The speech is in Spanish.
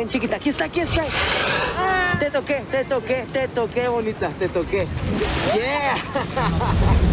Ven, chiquita, aquí está, aquí está. Te toqué, bonita, te toqué. Yeah.